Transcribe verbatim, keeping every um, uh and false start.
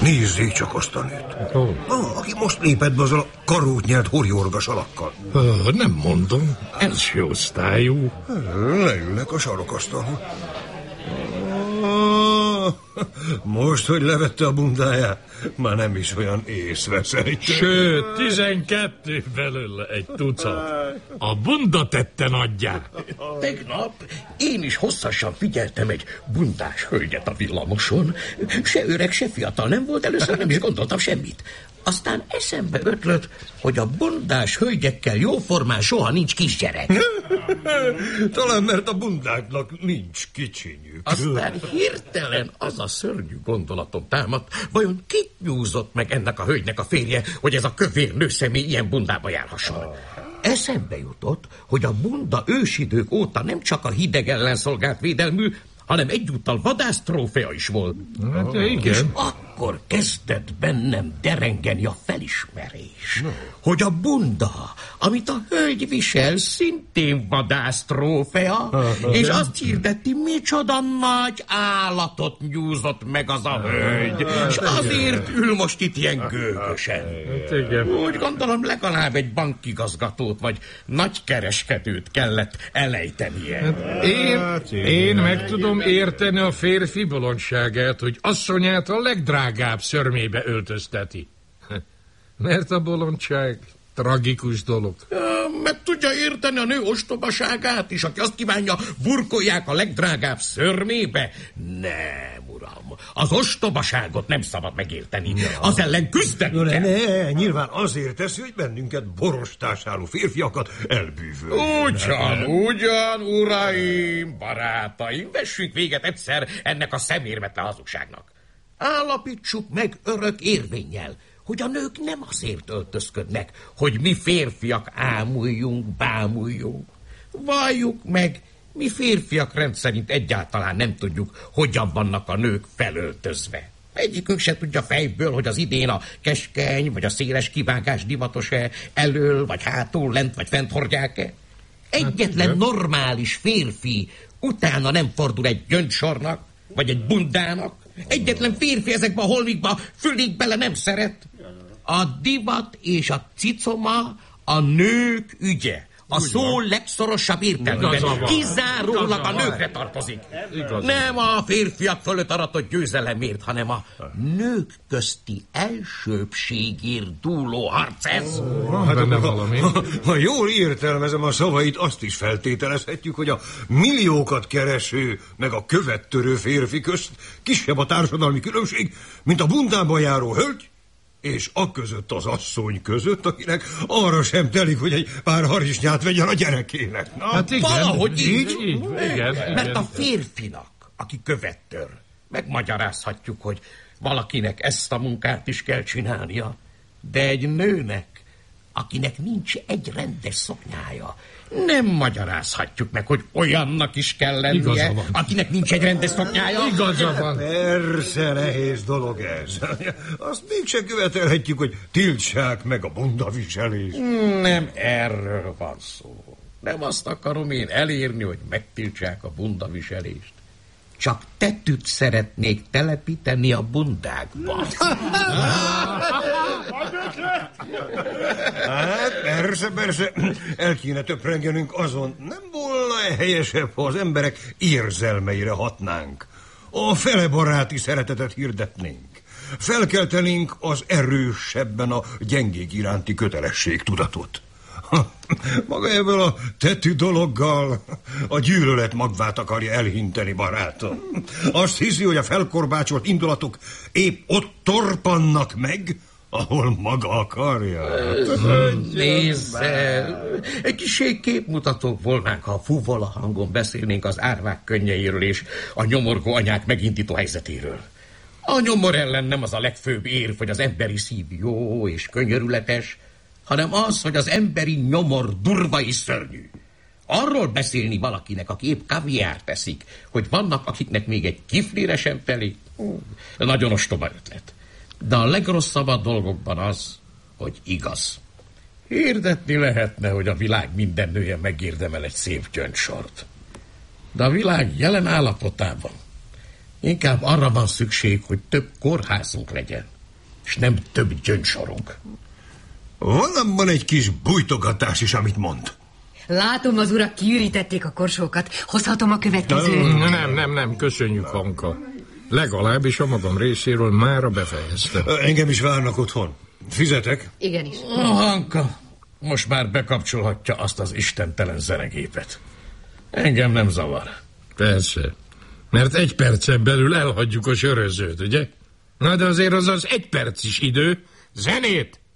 Nézzék csak azt a nőt. Oh. Ah, aki most lépett be azzal a karót nyelt horjorgas alakkal. Oh, nem mondom, első osztályú. Leülnek a sarokasztalon. Ah, most, hogy levette a bundáját, már nem is olyan észveszejtő. Sőt, tizenkettő belőle egy tucat. A bunda tette nagyjá. Tegnap én is hosszasan figyeltem egy bundás hölgyet a villamoson. Se öreg, se fiatal nem volt, először nem is gondoltam semmit. Aztán eszembe ötlött, hogy a bundás hölgyekkel jóformán soha nincs kisgyerek. Talán mert a bundáknak nincs kicsinyük. Aztán hirtelen az a szörnyű gondolatom támadt, vajon kit nyúzott meg ennek a hölgynek a férje, hogy ez a kövér nőszemély ilyen bundába járhasson. Eszembe jutott, hogy a bunda ősidők óta nem csak a hideg ellen szolgált védelmű, hanem egyúttal vadásztrófea is volt. Hát, igen. És akkor kezdett bennem derengeni a felismerés, no. hogy a bunda, amit a hölgy visel, szintén vadásztrófea, és azt hirdeti, micsoda nagy állatot nyúzott meg az a hölgy, és azért ül most itt ilyen gőgösen. Úgy gondolom, legalább egy bankigazgatót vagy nagykereskedőt kellett elejtenie. Hát én, én meg tudom érteni a férfi bolondságát, hogy asszonyát a legdrágább szörmébe öltözteti. Mert a bolondság tragikus dolog. Meg tudja érteni a nő ostobaságát is, aki azt kívánja, burkolják a legdrágább szörmébe? Nem, uram. Az ostobaságot nem szabad megérteni. Ja. Az ellen küzdeni no, kell. Ne, ne, nyilván azért teszi, hogy bennünket borostásáló férfiakat elbűvöl. Ugyan, ugyan, uraim, barátaim, vessük véget egyszer ennek a szemérmetlen hazugságnak. Állapítsuk meg örök érvénnyel, hogy a nők nem azért öltözködnek, hogy mi férfiak ámuljunk, bámuljunk. Valljuk meg, mi férfiak rendszerint egyáltalán nem tudjuk, hogyan vannak a nők felöltözve. Egyikünk se tudja fejből, hogy az idén a keskeny vagy a széles kivágás divatos-e, elől vagy hátul, lent vagy fent hordják-e. Egyetlen normális férfi utána nem fordul egy gyöngysornak, vagy egy bundának. Egyetlen férfi ezekbe a holmikba fülig bele nem szeret. A divat és a cicoma a nők ügye. A szó legszorosabb értelmében. Kizárólag a nőkre tartozik. Nem a férfiak fölött aratott győzelemért, hanem a nők közti elsőbbségért dúló harc ez. Van benne valami. Ha, ha jól értelmezem a szavait, azt is feltételezhetjük, hogy a milliókat kereső, meg a követtörő férfi közt kisebb a társadalmi különbség, mint a bundában járó hölgy, és a között az asszony között, akinek arra sem telik, hogy egy pár harisnyát vegyen a gyerekének. Na, hát igen, valahogy így. így, így igen, Mert igen. a férfinak, aki követtör, megmagyarázhatjuk, hogy valakinek ezt a munkát is kell csinálnia, de egy nőnek, akinek nincs egy rendes szoknyája, nem magyarázhatjuk meg, hogy olyannak is kell lennie, akinek nincs egy rendes szoknyája. Igaza van. Persze, nehéz dolog ez. Azt mégsem követelhetjük, hogy tiltsák meg a bundaviselést. Nem erről van szó. Nem azt akarom én elérni, hogy megtiltsák a bundaviselést. Csak tetűt szeretnék telepíteni a bundákba. Hát persze, persze, el kéne töprengenünk azon. Nem volna helyesebb, ha az emberek érzelmeire hatnánk. A fele baráti szeretetet hirdetnénk. Felkeltenénk az erősebben a gyengék iránti kötelességtudatot. Maga ebből a tetű dologgal a gyűlölet magvát akarja elhinteni, barátom. Azt hiszi, hogy a felkorbácsolt indulatok épp ott torpannak meg, ahol maga akarja. Nézze, egy kicsit képmutatók volnánk, ha fúvola hangon beszélnénk az árvák könnyeiről és a nyomorgó anyák megindító helyzetéről. A nyomor ellen nem az a legfőbb érv, hogy az emberi szív jó és könyörületes, hanem az, hogy az emberi nyomor durva és szörnyű. Arról beszélni valakinek, aki épp kaviárt teszik, hogy vannak, akiknek még egy kiflire sem telik, nagyon ostoba ötlet. De a legrosszabb a dolgokban az, hogy igaz. Hirdetni lehetne, hogy a világ minden nője megérdemel egy szép gyöngysort. De a világ jelen állapotában inkább arra van szükség, hogy több kórházunk legyen. és nem több gyöngysorunk. Van abban egy kis bújtogatás is, amit mond. Látom, az urak kiürítették a korsókat. Hozhatom a következő... Nem, nem, nem, köszönjük, Hanka. Legalábbis a magam részéről mára befejeztem. Engem is várnak otthon. Fizetek? Igenis. Hanka, most már bekapcsolhatja azt az istentelen zenegépet. Engem nem zavar. Persze, mert egy percen belül elhagyjuk a sörözőt, ugye? Na de azért az az egy perc is idő. Zenét!